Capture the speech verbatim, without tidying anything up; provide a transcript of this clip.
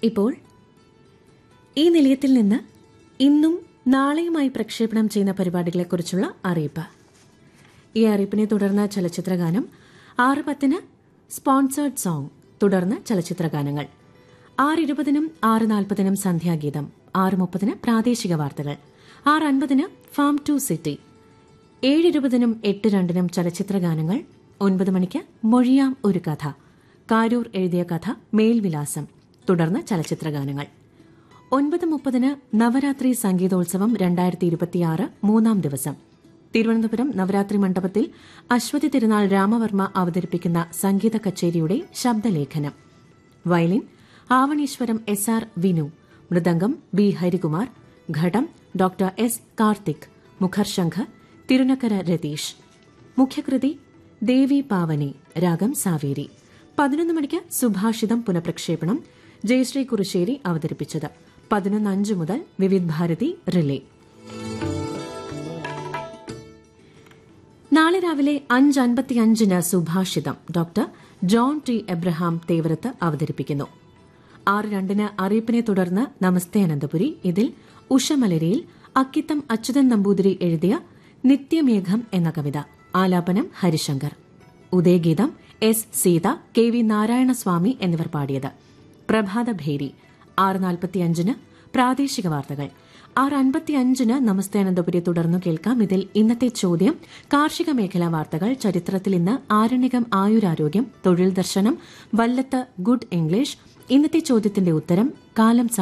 ഇപ്പോൾ ഈ നിലയത്തിൽ നിന്ന് ഇന്നും നാളെയുമായി പ്രക്ഷേപണം ചെയ്യുന്ന പരിപാടികളെക്കുറിച്ചുള്ള അറിയിപ്പ്. ഈ അറിയിപ്പിനെ തുടർന്ന് ചലച്ചിത്രഗാനം, ആറ് പത്തിന് സ്പോൺസേർഡ് സോങ്, തുടർന്ന് ചലച്ചിത്രഗാനങ്ങൾ, ആറ് ഇരുപതിനും ആറ് നാൽപ്പതിനും സന്ധ്യാഗീതം, ആറ് മുപ്പതിന് പ്രാദേശിക വാർത്തകൾ, ആറ് അൻപതിന് ഫാം ടു സിറ്റി, ഏഴ് ഇരുപതിനും എട്ട് രണ്ടിനും ചലച്ചിത്രഗാനങ്ങൾ, ഒൻപത് മണിക്ക് മൊഴിയാം ഒരു കഥ, കാരൂർ എഴുതിയ കഥ മേൽവിലാസം, തുടർന്ന് ചലച്ചിത്രഗാനങ്ങൾ, ഒൻപത് മുപ്പതിന് നവരാത്രി സംഗീതോത്സവം രണ്ടായിരത്തി ഇരുപത്തിയാറ് മൂന്നാം ദിവസം, തിരുവനന്തപുരം നവരാത്രി മണ്ഡപത്തിൽ അശ്വതി തിരുനാൾ രാമവർമ്മ അവതരിപ്പിക്കുന്ന സംഗീത കച്ചേരിയുടെ ശബ്ദലേഖനം, violin Avaneeswaram S R Vinu, mridangam B Harikumar, ഘടം ഡോക്ടർ എസ് കാർത്തിക്, മുഖർശംഖ് തിരുനക്കര രതീഷ്, മുഖ്യകൃതി ദേവി പാവനി, രാഗം സാവേരി. പതിനൊന്ന് മണിക്ക് സുഭാഷിതം പുനഃപ്രക്ഷേപണം, ജയശ്രീ കുറുശ്ശേരി അവതരിപ്പിച്ചത്. പതിനൊന്ന് അഞ്ച് മുതൽ വിവിധ് ഭാരതി റിലേ. നാളെ രാവിലെ അഞ്ച് അൻപത്തിയഞ്ചിന് സുഭാഷിതം doctor John T Abraham Thevarath അവതരിപ്പിക്കുന്നു. ആറ് രണ്ടിന് അറിയിപ്പിനെ തുടർന്ന് നമസ്തേ അനന്തപുരി. ഇതിൽ ഉഷമലരിയിൽ അക്കിത്തം അച്യുതൻ നമ്പൂതിരി എഴുതിയ നിത്യമേഘം എന്ന കവിത, ആലാപനം Harishankar. ഉദയഗീതം S Sita, K V Narayanaswamy എന്നിവർ പാടിയത്. പ്രഭാതഭേരി. ആറ് നാൽപ്പത്തിയഞ്ചിന് പ്രാദേശിക വാർത്തകൾ, ആറ് അൻപത്തിയഞ്ചിന് നമസ്തേ അനന്തപുരി തുടർന്നു കേൾക്കാം. ഇതിൽ ഇന്നത്തെ ചോദ്യം, കാർഷിക മേഖലാ വാർത്തകൾ, ചരിത്രത്തിൽ ഇന്ന്, ആരണ്യകം ആയുരാരോഗ്യം, തൊഴിൽ ദർശനം, വല്ലത്ത് ഗുഡ് ഇംഗ്ലീഷ്, ഇന്നത്തെ ചോദ്യത്തിന്റെ ഉത്തരം, കാലം